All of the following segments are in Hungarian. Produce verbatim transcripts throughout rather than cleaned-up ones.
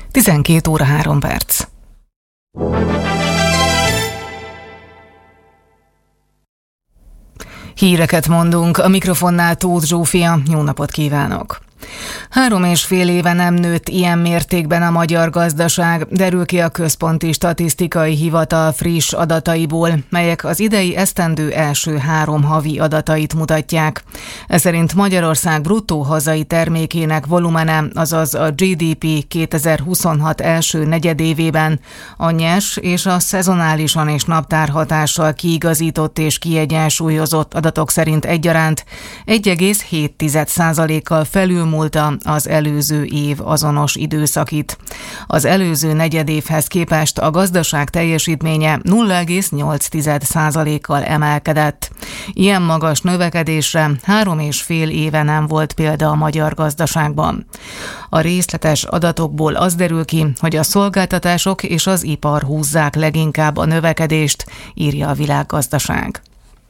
tizenkét óra három perc. Híreket mondunk, a mikrofonnál Tóth Zsófia, jó napot kívánok! Három és fél éve nem nőtt ilyen mértékben a magyar gazdaság, derül ki a Központi Statisztikai Hivatal friss adataiból, melyek az idei esztendő első három havi adatait mutatják. Ez szerint Magyarország bruttó hazai termékének volumene, azaz a gé dé pé kétezer-huszonhat első negyedévében a nyers és a szezonálisan és naptárhatással kiigazított és kiegyensúlyozott adatok szerint egyaránt egy egész hét százalékkal felül múlta az előző év azonos időszakit. Az előző negyedévhez képest a gazdaság teljesítménye nulla egész nyolc százalékkal emelkedett. Ilyen magas növekedésre három és fél éve nem volt példa a magyar gazdaságban. A részletes adatokból az derül ki, hogy a szolgáltatások és az ipar húzzák leginkább a növekedést, írja a Világgazdaság.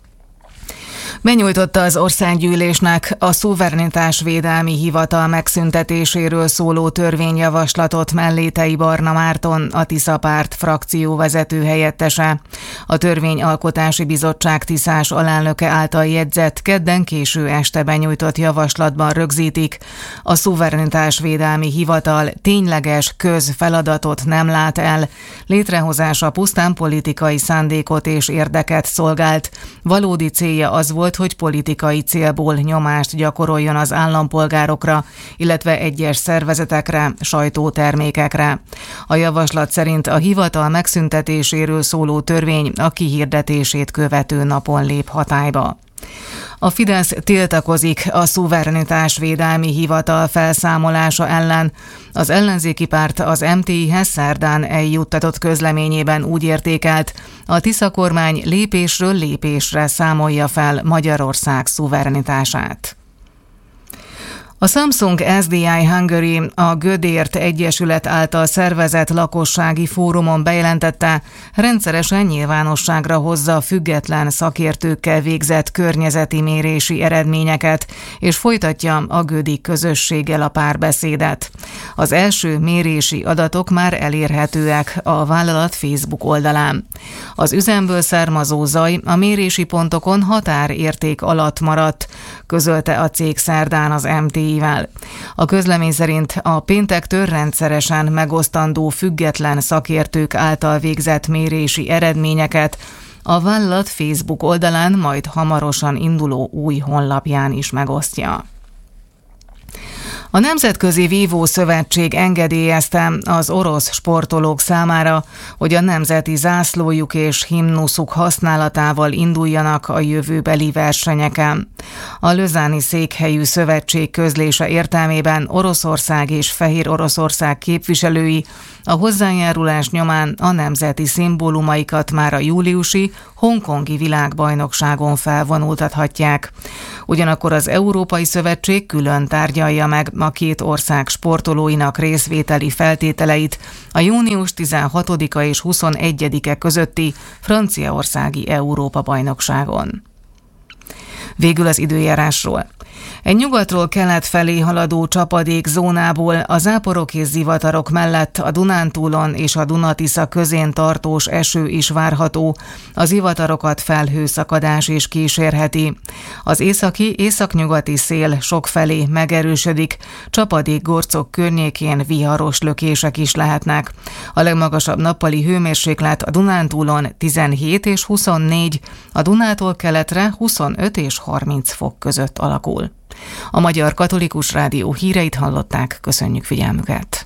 Benyújtotta az országgyűlésnek a szuverenitásvédelmi hivatal megszüntetéséről szóló törvényjavaslatot Mellétei Barna Márton, a Tisza Párt frakcióvezető helyettese. A Törvényalkotási Bizottság tiszás alelnöke által jegyzett, kedden késő este benyújtott javaslatban rögzítik: a szuverenitásvédelmi hivatal tényleges közfeladatot nem lát el, létrehozása pusztán politikai szándékot és érdeket szolgált. Valódi célja az volt, hogy politikai célból nyomást gyakoroljon az állampolgárokra, illetve egyes szervezetekre, sajtótermékekre. A javaslat szerint a hivatal megszüntetéséről szóló törvény a kihirdetését követő napon lép hatályba. A Fidesz tiltakozik a szuverenitásvédelmi hivatal felszámolása ellen. Az ellenzéki párt az em té i-hez szerdán eljuttatott közleményében úgy értékelt, a Tisza kormány lépésről lépésre számolja fel Magyarország szuverenitását. A Samsung es dé i Hungary, a Gödért Egyesület által szervezett lakossági fórumon bejelentette, rendszeresen nyilvánosságra hozza a független szakértőkkel végzett környezeti mérési eredményeket, és folytatja a gödi közösséggel a párbeszédet. Az első mérési adatok már elérhetőek a vállalat Facebook oldalán. Az üzemből származó zaj a mérési pontokon határérték alatt maradt, közölte a cég szerdán az em té i-vel. A közlemény szerint a péntektől rendszeresen megosztandó független szakértők által végzett mérési eredményeket a vállalat Facebook oldalán, majd hamarosan induló új honlapján is megosztja. A Nemzetközi Vívó Szövetség engedélyezte az orosz sportolók számára, hogy a nemzeti zászlójuk és himnuszuk használatával induljanak a jövőbeli versenyeken. A lausanne-i székhelyű szövetség közlése értelmében Oroszország és Fehér Oroszország képviselői a hozzájárulás nyomán a nemzeti szimbólumaikat már a júliusi hongkongi világbajnokságon felvonultathatják. Ugyanakkor az Európai Szövetség külön tárgyalja meg a két ország sportolóinak részvételi feltételeit a június tizenhatodika és huszonegyedike közötti franciaországi Európa-bajnokságon. Végül az időjárásról. Egy nyugatról kelet felé haladó csapadék zónából a záporok és zivatarok mellett a Dunántúlon és a Duna-Tisza közén tartós eső is várható, a zivatarokat felhőszakadás is kísérheti. Az északi északnyugati szél sokfelé megerősödik, csapadékgorcok környékén viharos lökések is lehetnek. A legmagasabb nappali hőmérséklet a Dunántúlon tizenhét és huszonnégy, a Dunától keletre huszonöt és harminc fok között alakul. A Magyar Katolikus Rádió híreit hallották, köszönjük figyelmüket!